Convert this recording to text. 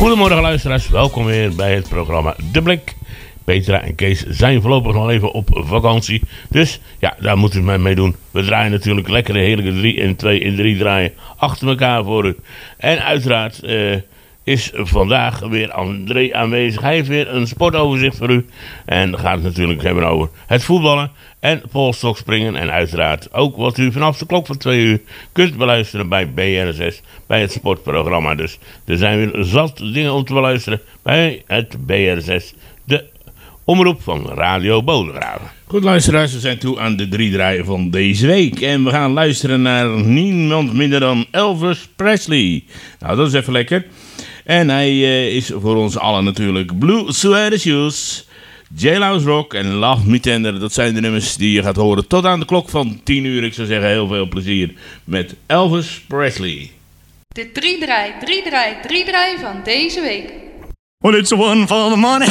Goedemorgen luisteraars, welkom weer bij het programma De Blik. Petra en Kees zijn voorlopig nog even op vakantie. Dus ja, daar moeten we mee doen. We draaien natuurlijk lekkere heerlijke 3 in 2 in 3 draaien achter elkaar voor u. En uiteraard is vandaag weer André aanwezig. Hij heeft weer een sportoverzicht voor u. En dan gaat het natuurlijk hebben over het voetballen en polsstokspringen. En uiteraard ook wat u vanaf de klok van 2 uur kunt beluisteren bij BRSS. Bij het sportprogramma. Dus er zijn weer zat dingen om te beluisteren bij het BRSS. De omroep van Radio Bodegraven. Goed luisteraars, we zijn toe aan de 3 draaien van deze week. En we gaan luisteren naar niemand minder dan Elvis Presley. Nou, dat is even lekker. En hij is voor ons allen natuurlijk Blue Suede Shoes, Jailhouse Rock en Love Me Tender. Dat zijn de nummers die je gaat horen tot aan de klok van 10 uur. Ik zou zeggen heel veel plezier met Elvis Presley. De 3 draai van deze week. Well, it's one for the money.